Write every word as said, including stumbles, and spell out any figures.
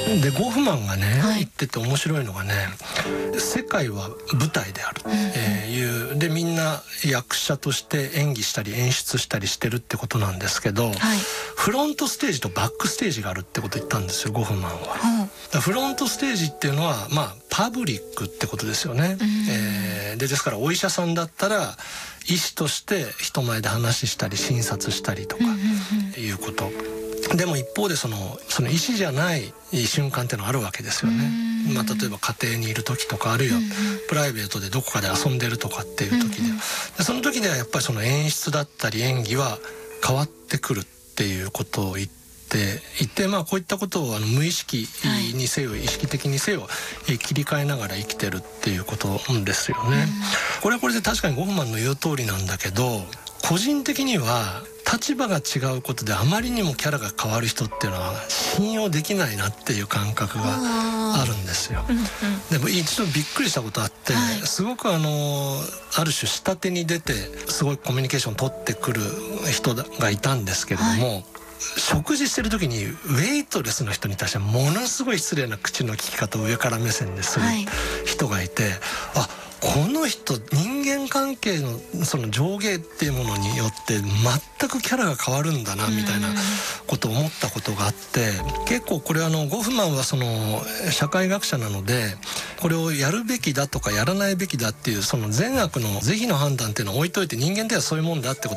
でゴフマンがね、 はい、 言ってて面白いのがね、世界は舞台であるっていう、でみんな役者として演技したり演出したりしてるってことなんですけど、 はい、 フロントステージとバックステージがあるってことを言ったんですよ、ゴフマンは。うん、フロントステージっていうのはまあパブリックってことですよね。えー、でですからお医者さんだったら医師として人前で話したり診察したりとかいうこと。でも一方でそのその医師じゃない瞬間っていうのはあるわけですよね。まあ、例えば家庭にいる時とか、あるいはプライベートでどこかで遊んでるとかっていう時で、でその時ではやっぱりその演出だったり演技は変わってくるっていうことを言っていて、まあ、こういったことをあの無意識にせよ、はい、意識的にせよ切り替えながら生きてるっていうことですよね。これはこれで確かにゴフマンの言う通りなんだけど、個人的には立場が違うことであまりにもキャラが変わる人っていうのは信用できないなっていう感覚があるんですよ。うんうん、でも一度びっくりしたことあって、はい、すごくあのある種下手に出てすごいコミュニケーション取ってくる人がいたんですけれども、はい、食事してる時にウェイトレスの人に対してはものすごい失礼な口の利き方を上から目線でする人がいて、はい、あ、この人人間関係のその上下っていうものによって全くキャラが変わるんだなみたいなことを思ったことがあって、結構これあのゴフマンはその社会学者なので、これをやるべきだとかやらないべきだっていうその善悪の是非の判断っていうのを置いといて、人間ではそういうもんだってこと